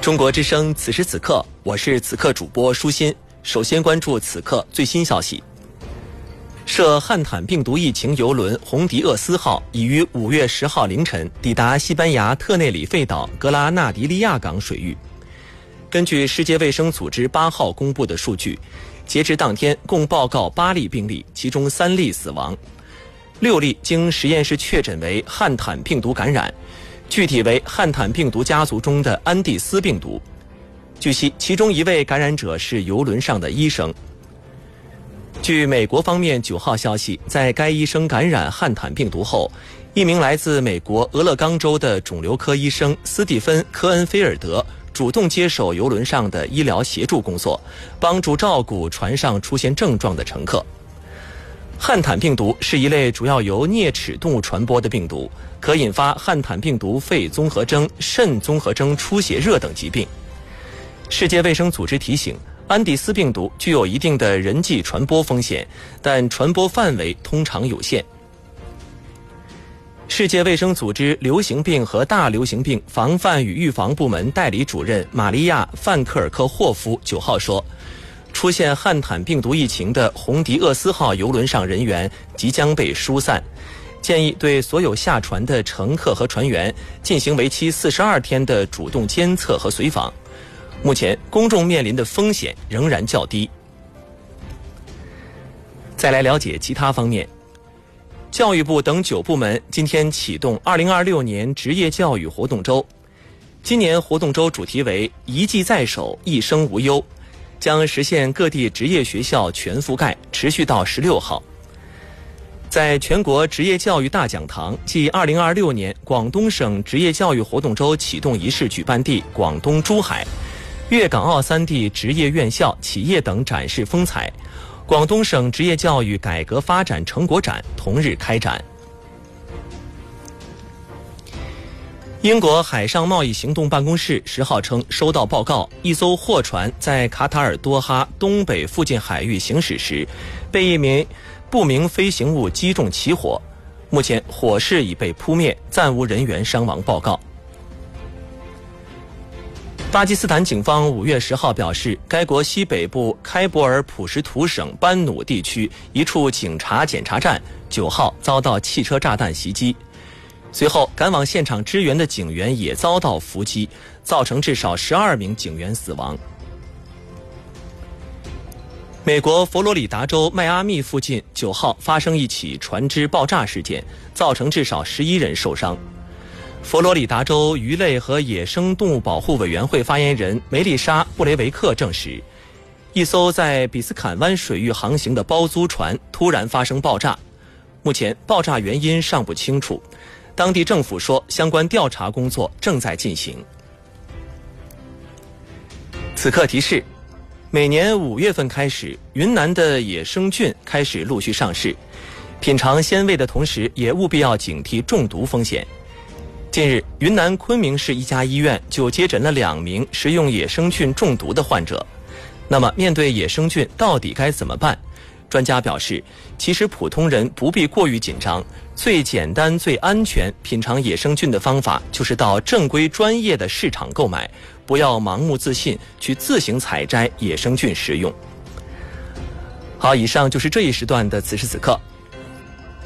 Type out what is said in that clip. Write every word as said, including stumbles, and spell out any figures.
中国之声，此时此刻，我是此刻主播舒心。首先关注此刻最新消息。涉汉坦病毒疫情邮轮红迪厄斯号已于五月十号凌晨抵达西班牙特内里费岛格拉纳迪利亚港水域。根据世界卫生组织八号公布的数据，截至当天共报告八例病例，其中三例死亡，六例经实验室确诊为汉坦病毒感染，具体为汉坦病毒家族中的安第斯病毒。据悉，其中一位感染者是邮轮上的医生。据美国方面九号消息，在该医生感染汉坦病毒后，一名来自美国俄勒冈州的肿瘤科医生斯蒂芬·科恩菲尔德主动接手邮轮上的医疗协助工作，帮助照顾船上出现症状的乘客。汉坦病毒是一类主要由啮齿动物传播的病毒，可引发汉坦病毒肺综合征、肾综合征出血热等疾病。世界卫生组织提醒，安第斯病毒具有一定的人际传播风险，但传播范围通常有限。世界卫生组织流行病和大流行病防范与预防部门代理主任玛利亚·范克尔克霍夫九号说，出现汉坦病毒疫情的红迪厄斯号邮轮上人员即将被疏散，建议对所有下船的乘客和船员进行为期四十二天的主动监测和随访。目前公众面临的风险仍然较低。再来了解其他方面，教育部等九部门今天启动二零二六年职业教育活动周。今年活动周主题为一技在手，一生无忧，将实现各地职业学校全覆盖，持续到十六号。在全国职业教育大讲堂暨二零二六年广东省职业教育活动周启动仪式举办地广东珠海，粤港澳三地职业院校、企业等展示风采。广东省职业教育改革发展成果展同日开展。英国海上贸易行动办公室十号称收到报告，一艘货船在卡塔尔多哈东北附近海域行驶时，被一名不明飞行物击中起火，目前火势已被扑灭，暂无人员伤亡报告。巴基斯坦警方五月十号表示，该国西北部开伯尔普什图省班努地区一处警察检查站九号遭到汽车炸弹袭击，随后赶往现场支援的警员也遭到伏击，造成至少十二名警员死亡。美国佛罗里达州迈阿密附近九号发生一起船只爆炸事件，造成至少十一人受伤。佛罗里达州鱼类和野生动物保护委员会发言人梅丽莎·布雷维克证实，一艘在比斯坎湾水域航行的包租船突然发生爆炸，目前爆炸原因尚不清楚，当地政府说相关调查工作正在进行。此刻提示，每年五月份开始，云南的野生菌开始陆续上市，品尝鲜味的同时也务必要警惕中毒风险。近日，云南昆明市一家医院就接诊了两名食用野生菌中毒的患者。那么，面对野生菌到底该怎么办？专家表示，其实普通人不必过于紧张，最简单、最安全品尝野生菌的方法就是到正规专业的市场购买，不要盲目自信去自行采摘野生菌食用。好，以上就是这一时段的此时此刻。